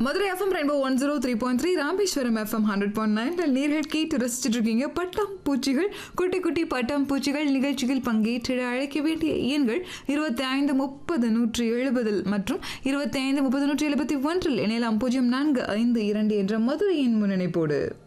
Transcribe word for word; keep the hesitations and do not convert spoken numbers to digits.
Madurai FM rainbow one zero three point three Rameswaram FM hundred point nine நீர்கள் கேட்டு ரசிச்சுட்டு இருக்கீங்க. பட்டாம் பூச்சிகள் குட்டி குட்டி பட்டாம் பூச்சிகள் நிகழ்ச்சியில் பங்கேற்று அழைக்க வேண்டிய எண்கள் இருபத்தி ஐந்து முப்பது நூற்றி எழுபதில் மற்றும் இருபத்தி ஐந்து முப்பது நூற்றி எழுபத்தி ஒன்றில் இணையலாம். பூஜ்ஜியம் நான்கு ஐந்து இரண்டு என்ற மதுரையின் முன்னிணைப்போடு.